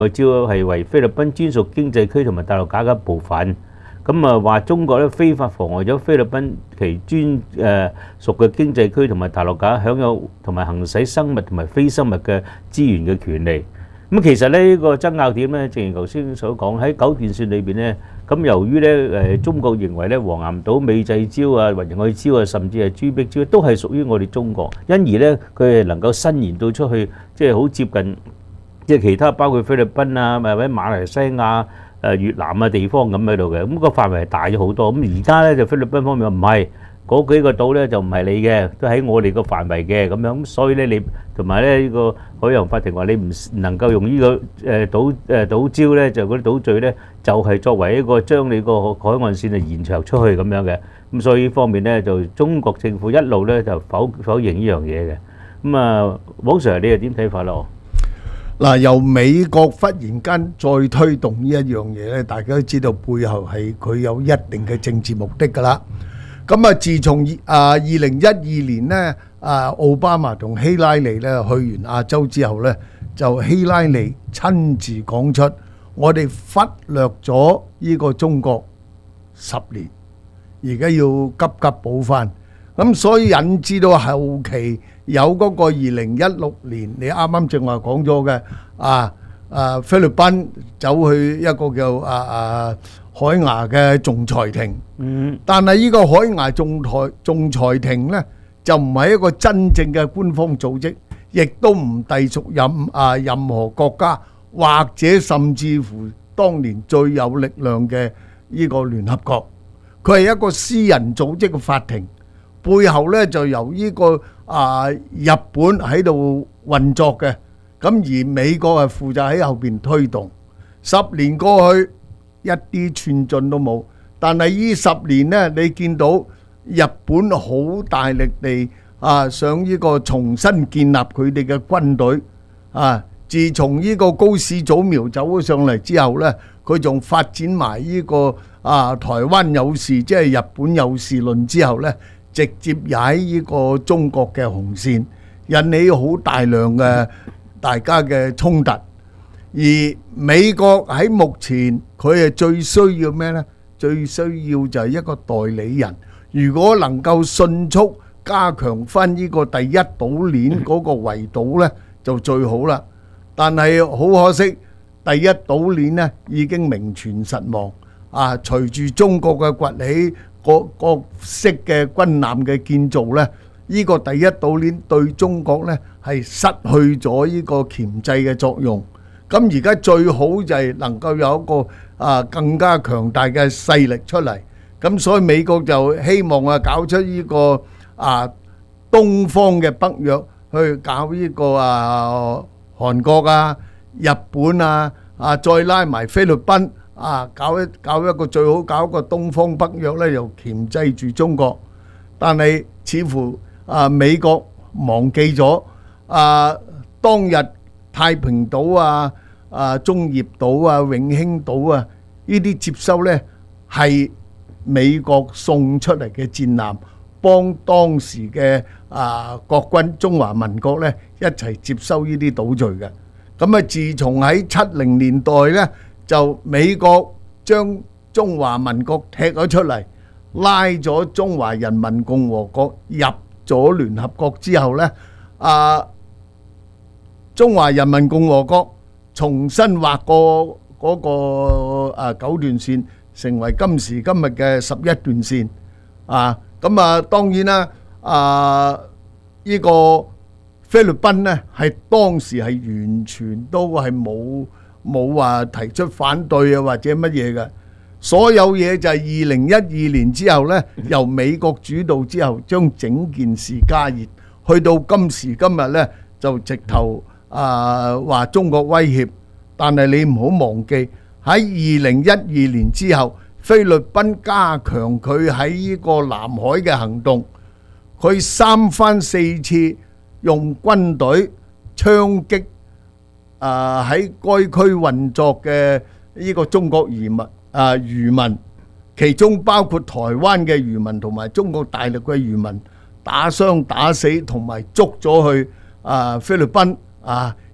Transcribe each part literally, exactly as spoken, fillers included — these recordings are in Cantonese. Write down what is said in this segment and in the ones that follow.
外招係為菲律賓專屬經濟區同埋大陸架嘅一部分。咁啊話中國咧非法妨礙咗菲律賓其專誒屬嘅經濟區同埋大陸架享有同埋行使生物同埋非生物嘅資源嘅權利。咁其實咧呢個爭拗點咧，正如頭先所講喺九段線裏邊咧，咁由於咧誒中國認為咧黃岩島、美濟礁啊、雲外礁啊，甚至係朱碧礁都係屬於我哋中國，因而咧佢係能夠伸延到出去，即係好接近即係其他包括菲律賓啊、或者馬來西亞、誒越南啊地方咁喺度嘅，咁個範圍係大咗好多。咁而家咧就菲律賓方面話唔係，嗰幾個島咧就唔係你嘅，都喺我哋個範圍嘅咁樣。咁所以咧你同埋咧呢個海洋法庭話你唔能夠用呢個誒島誒島礁咧，就嗰啲島嶼咧就係作為一個將你個海岸線啊延長出去咁樣嘅。咁所以呢方面咧就中國政府一路咧就否否認呢樣嘢嘅。咁啊，黃 Sir 你又點睇法咯？ 嗱，由美國忽然間再推動呢一樣嘢咧，大家都知道背後係佢有一定嘅政治目的㗎啦。咁啊，自從啊二零一二年咧，啊奧巴馬同希拉里咧去完亞洲之後咧，就希拉里親自講出，我哋忽略咗呢個中國十年，而家要急急補翻。咁所以引致到後期有嗰個二零一六年，你啱啱正話講咗嘅啊啊菲律賓走去一個叫啊啊海牙嘅仲裁庭，嗯，但係呢個海牙仲裁仲裁庭呢，就唔係一個真正嘅官方組織，亦都唔隸屬任啊任何國家，或者甚至乎當年最有力量嘅呢個聯合國，佢係一個私人組織嘅法庭。背後咧就由呢個啊日本喺度運作嘅，咁而美國係負責喺後邊推動。十年過去，一啲寸進都冇。但係呢十年呢，你見到日本好大力地啊，想呢個重新建立佢哋嘅軍隊啊。自從呢個高市早苗走咗上嚟之後呢，佢仲發展埋呢個啊台灣有事，即係日本有事論之後呢，直接踩呢個中國嘅紅線，引起好大量嘅大家嘅衝突。而美國喺目前佢係最需要咩呢？最需要就係一個代理人。如果能夠迅速加強翻呢個第一島鏈嗰個圍堵呢，就最好啦。但係好可惜，第一島鏈呢已經名存實亡。啊，隨住中國嘅崛起，各各式嘅軍艦嘅建造呢，呢個第一島鏈對中國呢係失去咗呢個鉗制嘅作用。咁而家最好就係能夠有一個啊更加強大嘅勢力出嚟。咁所以美國就希望啊搞出呢個啊東方嘅北約，去搞呢個啊韓國啊、日本啊啊，再拉埋菲律賓。啊！搞一搞一個最好搞一個東方北約咧，又鉗制住中國。但係似乎啊美國忘記咗啊當日太平島啊、啊中業島啊、永興島啊呢啲接收咧係美國送出嚟嘅戰艦，幫當時嘅啊國軍中華民國咧一齊接收呢啲島嶼嘅。咁啊，自從喺七零年代咧，就美國將中華民國踢咗出嚟，拉咗中華人民共和國入咗聯合國之後呢，啊，中華人民共和國重新劃過嗰個啊九段線，成為今時今日嘅十一段線。啊，咁啊當然啦，啊呢個菲律賓呢係當時係完全都係冇。冇話提出反對啊或者乜嘢嘅，所有嘢就係二零一二年之後呢，由美國主導之後，將整件事加熱，去到今時今日呢，就直頭啊話中國威脅。但係你唔好忘記喺二零一二年之後，菲律賓加強佢喺呢個南海嘅行動，佢三番四次用軍隊槍擊啊！喺該區運作嘅呢個中國漁民啊漁民，其中包括台灣嘅漁民同埋中國大陸嘅漁民，打傷打死同埋捉咗去啊菲律賓啊，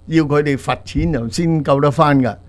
要佢哋罰錢又先救得翻㗎。